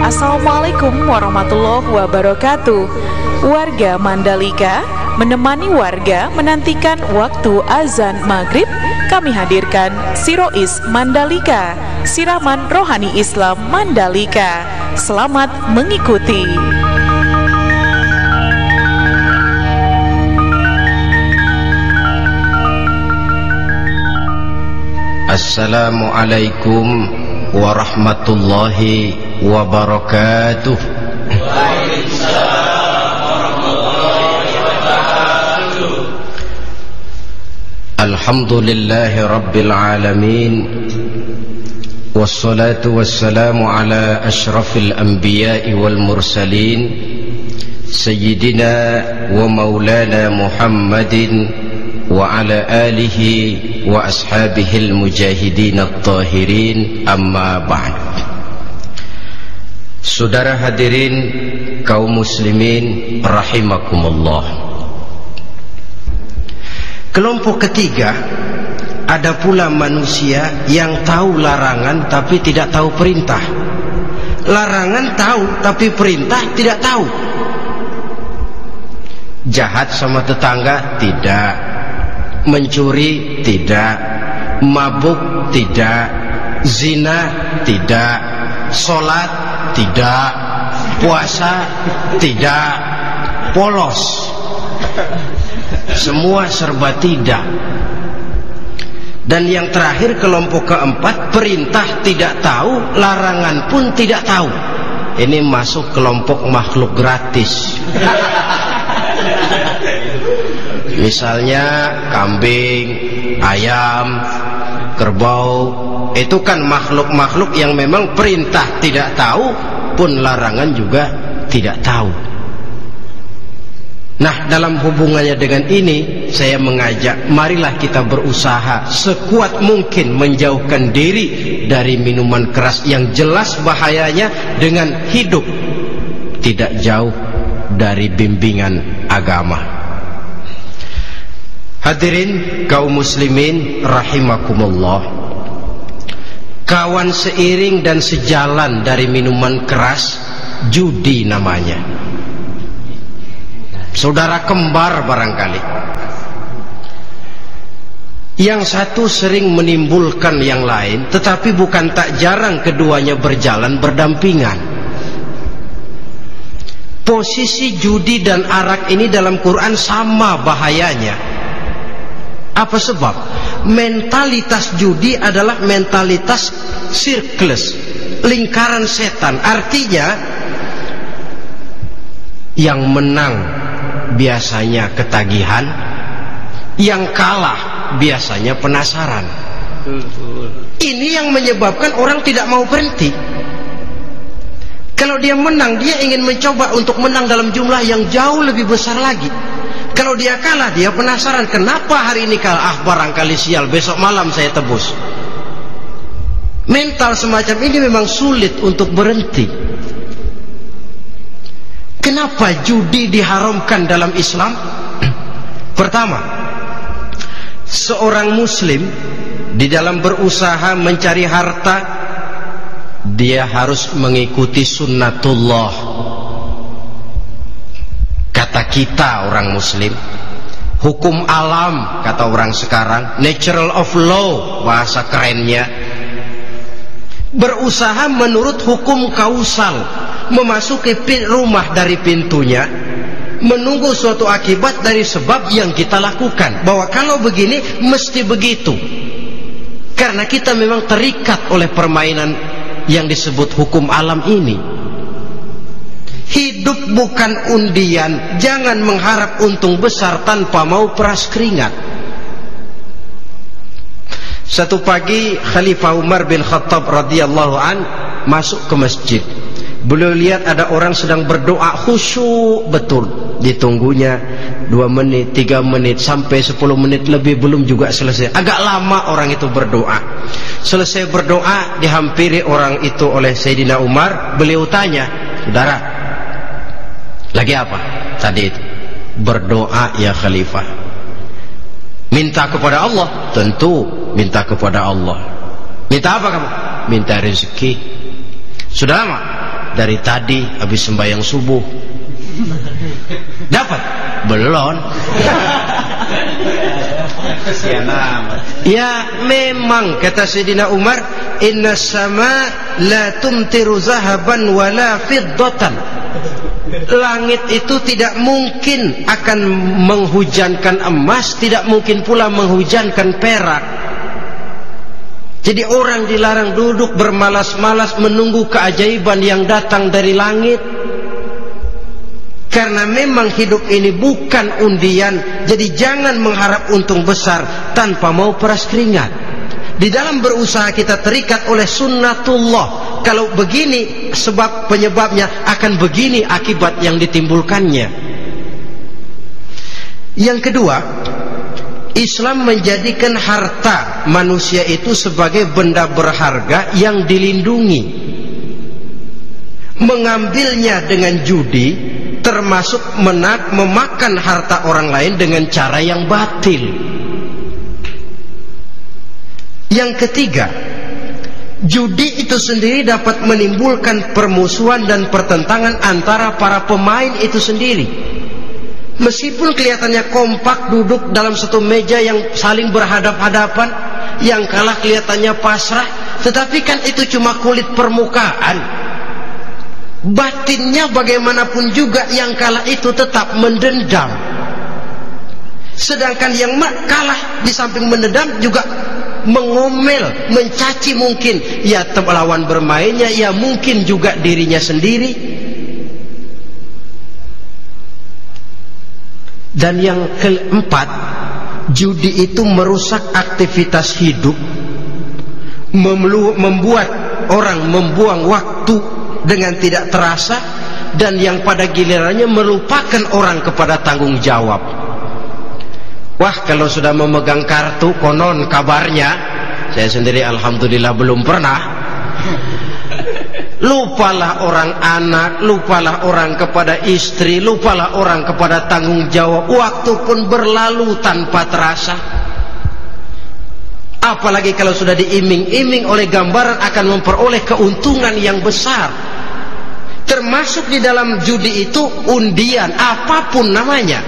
Assalamualaikum warahmatullahi wabarakatuh. Warga Mandalika menemani warga menantikan waktu azan maghrib. Kami hadirkan Sirois Mandalika, siraman rohani Islam Mandalika. Selamat mengikuti. Assalamualaikum warahmatullahi wabarakatuh. Waalaikumsalam warahmatullahi wabarakatuh. Alhamdulillahi rabbil alamin, wassalatu wassalamu ala ashrafil anbiya'i wal mursalin, sayyidina wa maulana Muhammadin wa ala alihi wa ashabihil mujahidin at-tahirin, amma ba'd. Saudara hadirin kaum muslimin rahimakumullah. Kelompok ketiga, ada pula manusia yang tahu larangan tapi tidak tahu perintah. Larangan tahu tapi perintah tidak tahu. Jahat sama tetangga tidak, mencuri tidak, mabuk tidak, zina tidak, sholat tidak, puasa tidak, polos, semua serba tidak. Dan yang terakhir, kelompok keempat, perintah tidak tahu, larangan pun tidak tahu. Ini masuk kelompok makhluk gratis. Misalnya kambing, ayam, kerbau, itu kan makhluk-makhluk yang memang perintah tidak tahu pun larangan juga tidak tahu. Nah, dalam hubungannya dengan ini, saya mengajak, marilah kita berusaha sekuat mungkin menjauhkan diri dari minuman keras yang jelas bahayanya dengan hidup tidak jauh dari bimbingan agama. Hadirin kaum muslimin rahimakumullah. Kawan seiring dan sejalan dari minuman keras, judi namanya. Saudara kembar barangkali. Yang satu sering menimbulkan yang lain, tetapi bukan tak jarang keduanya berjalan berdampingan. Posisi judi dan arak ini dalam Quran sama bahayanya. Apa sebab? Mentalitas judi adalah mentalitas sirkeless, lingkaran setan. Artinya yang menang biasanya ketagihan, yang kalah biasanya penasaran. Ini yang menyebabkan orang tidak mau berhenti. Kalau dia menang, dia ingin mencoba untuk menang dalam jumlah yang jauh lebih besar lagi. Kalau dia kalah, dia penasaran, kenapa hari ini kalah? Barangkali sial, besok malam saya tebus. Mental semacam ini memang sulit untuk berhenti. Kenapa judi diharamkan dalam Islam? Pertama, seorang muslim di dalam berusaha mencari harta, dia harus mengikuti sunnatullah. Kata kita orang muslim, hukum alam kata orang sekarang, natural of law bahasa kerennya. Berusaha menurut hukum kausal, memasuki rumah dari pintunya, menunggu suatu akibat dari sebab yang kita lakukan, bahwa kalau begini mesti begitu. Karena kita memang terikat oleh permainan yang disebut hukum alam ini. Hidup bukan undian, jangan mengharap untung besar tanpa mau peras keringat. Satu pagi Khalifah Umar bin Khattab radhiyallahu an masuk ke masjid. Beliau lihat ada orang sedang berdoa khusyuk betul. Ditunggunya 2 menit, 3 menit, sampai 10 menit lebih belum juga selesai. Agak lama orang itu berdoa. Selesai berdoa, dihampiri orang itu oleh Sayyidina Umar. Beliau tanya, saudara, lagi apa tadi itu? Berdoa ya Khalifah. Minta kepada Allah? Tentu minta kepada Allah. Minta apa kamu? Minta rezeki. Sudah lama? dari tadi habis sembahyang subuh. Dapat? Belum. Ya memang kata Sayyidina Umar, inna sama la tumtiru zahaban wala fiddatan. Langit itu tidak mungkin akan menghujankan emas, tidak mungkin pula menghujankan perak. Jadi orang dilarang duduk bermalas-malas menunggu keajaiban yang datang dari langit. Karena memang hidup ini bukan undian. Jadi jangan mengharap untung besar tanpa mau peras keringat. Di dalam berusaha kita terikat oleh sunnatullah. Kalau begini sebab penyebabnya, akan begini akibat yang ditimbulkannya. Yang kedua, Islam menjadikan harta manusia itu sebagai benda berharga yang dilindungi. Mengambilnya dengan judi termasuk memakan harta orang lain dengan cara yang batil. Yang ketiga, judi itu sendiri dapat menimbulkan permusuhan dan pertentangan antara para pemain itu sendiri. Meskipun kelihatannya kompak duduk dalam satu meja yang saling berhadap-hadapan, yang kalah kelihatannya pasrah, tetapi kan itu cuma kulit permukaan. Batinnya bagaimanapun juga yang kalah itu tetap mendendam. Sedangkan yang kalah di samping mendendam juga mengomel, mencaci mungkin ya lawan bermainnya, ya mungkin juga dirinya sendiri. Dan yang keempat, judi itu merusak aktivitas hidup, membuat orang membuang waktu dengan tidak terasa, dan yang pada gilirannya melupakan orang kepada tanggung jawab. Wah, kalau sudah memegang kartu, konon kabarnya, saya sendiri alhamdulillah belum pernah, lupalah orang anak, lupalah orang kepada istri, lupalah orang kepada tanggung jawab. Waktu pun berlalu tanpa terasa. Apalagi kalau sudah diiming-iming oleh gambaran akan memperoleh keuntungan yang besar. Termasuk di dalam judi itu undian, apapun namanya.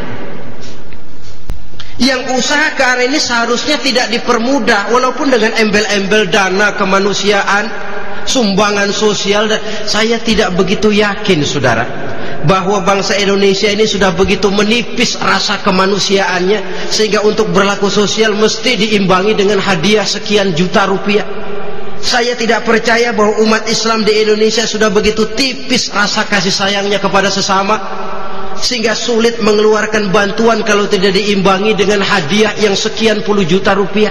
Yang usaha ke arah ini seharusnya tidak dipermudah, walaupun dengan embel-embel dana kemanusiaan, sumbangan sosial. Saya tidak begitu yakin, saudara, bahwa bangsa Indonesia ini sudah begitu menipis rasa kemanusiaannya sehingga untuk berlaku sosial mesti diimbangi dengan hadiah sekian juta rupiah. Saya tidak percaya bahwa umat Islam di Indonesia sudah begitu tipis rasa kasih sayangnya kepada sesama sehingga sulit mengeluarkan bantuan kalau tidak diimbangi dengan hadiah yang sekian puluh juta rupiah.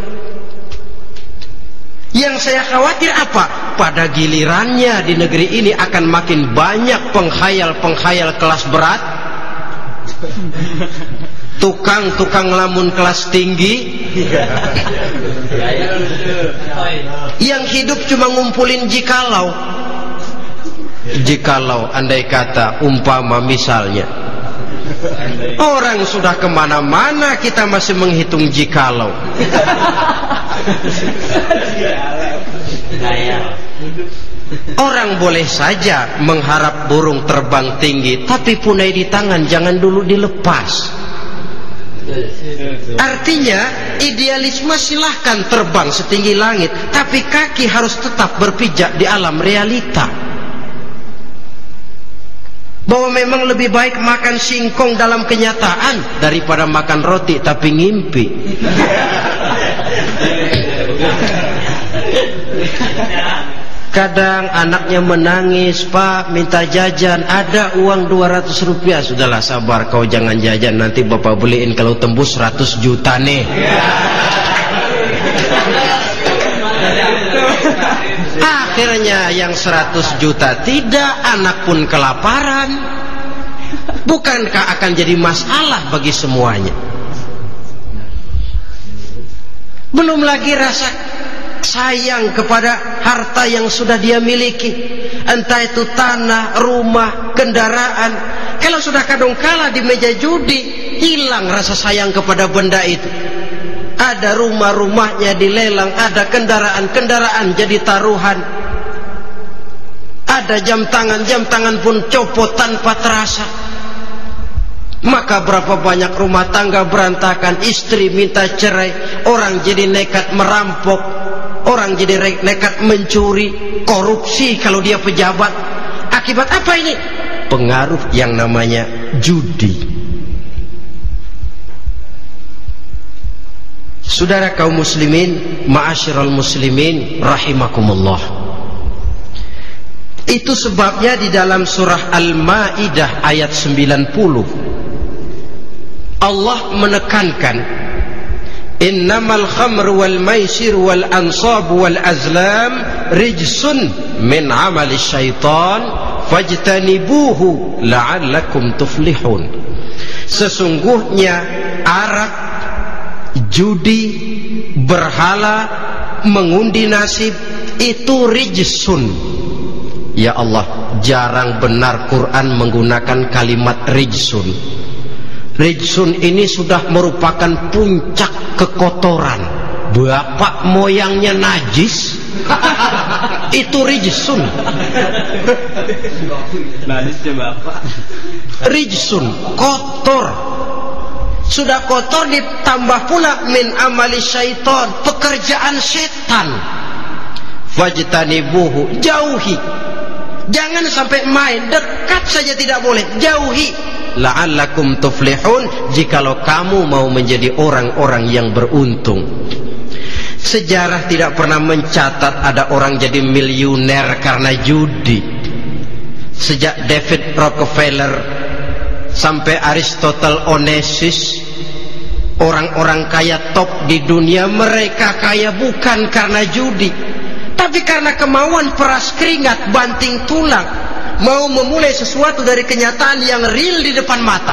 Yang saya khawatir apa? Pada gilirannya di negeri ini akan makin banyak penghayal-penghayal kelas berat, tukang-tukang lamun kelas tinggi, yang hidup cuma ngumpulin jikalau. Andai kata umpama misalnya orang sudah kemana-mana, kita masih menghitung jikalau. Orang boleh saja mengharap burung terbang tinggi, tapi punai di tangan jangan dulu dilepas. Artinya idealisme silahkan terbang setinggi langit, tapi kaki harus tetap berpijak di alam realita. Bahwa memang lebih baik makan singkong dalam kenyataan daripada makan roti tapi ngimpi. Kadang anaknya menangis, Pak minta jajan, ada uang 200 rupiah. Sudahlah sabar, kau jangan jajan, nanti bapak beliin kalau tembus 100 juta nih. Akhirnya yang 100 juta tidak, anak pun kelaparan. Bukankah akan jadi masalah bagi semuanya? Belum lagi rasa sayang kepada harta yang sudah dia miliki, entah itu tanah, rumah, kendaraan. Kalau sudah kadangkala di meja judi, hilang rasa sayang kepada benda itu. Ada rumah-rumahnya dilelang, ada kendaraan-kendaraan jadi taruhan, ada Ada jam tangan pun copot tanpa terasa. Maka berapa banyak rumah tangga berantakan, istri minta cerai, orang jadi nekat merampok, orang jadi nekat mencuri, korupsi kalau dia pejabat. Akibat apa ini? Pengaruh yang namanya judi. Saudara kaum muslimin, ma'asyiral muslimin rahimakumullah. Itu sebabnya di dalam surah Al-Maidah ayat 90 Allah menekankan, innamal khamru wal maisir wal ansab wal azlam rijsun min amali syaitan fajtanibuhu la'allakum tuflihun. Sesungguhnya arak, judi, berhala, mengundi nasib itu rijsun. Ya Allah, jarang benar Quran menggunakan kalimat rijsun. Rijsun ini sudah merupakan puncak kekotoran. Bapak moyangnya najis, itu rijsun. Najisnya bapak. Rijsun, kotor. Sudah kotor ditambah pula min amali syaitan, pekerjaan setan. Fajtanibuhu, jauhi. Jangan sampai main, dekat saja tidak boleh, jauhi. La'allakum tuflihun, jikalau kamu mau menjadi orang-orang yang beruntung. Sejarah tidak pernah mencatat ada orang jadi miliuner karena judi. Sejak David Rockefeller sampai Aristotle Onassis, orang-orang kaya top di dunia, mereka kaya bukan karena judi, tapi karena kemauan peras keringat, banting tulang, mau memulai sesuatu dari kenyataan yang real di depan mata.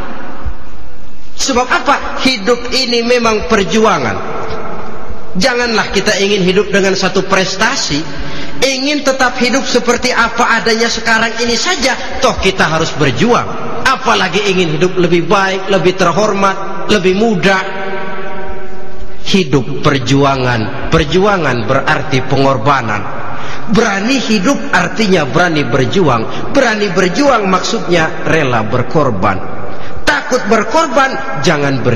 Sebab apa? Hidup ini memang perjuangan. Janganlah kita ingin hidup dengan satu prestasi, ingin tetap hidup seperti apa adanya sekarang ini saja, toh kita harus berjuang. Apalagi ingin hidup lebih baik, lebih terhormat, lebih muda. Hidup perjuangan. Perjuangan berarti pengorbanan. Berani hidup artinya berani berjuang. Berani berjuang maksudnya rela berkorban. Takut berkorban, jangan berjuang.